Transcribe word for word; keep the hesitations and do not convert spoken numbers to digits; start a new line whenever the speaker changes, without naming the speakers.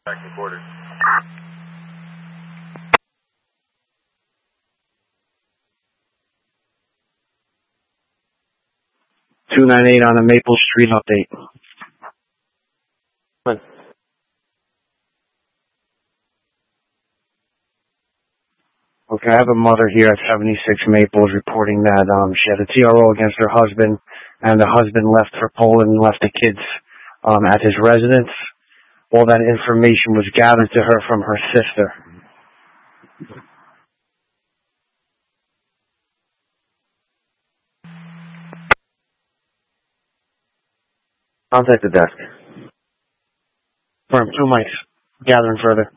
Back to quarters.
two ninety-eight on the Maple Street update.
When?
Okay, I have a mother here at seventy-six Maples reporting that um, she had a T R O against her husband, and the husband left for Poland and left the kids um, at his residence. All that information was gathered to her from her sister.
Contact the desk.
Firm, two mics. Gathering further.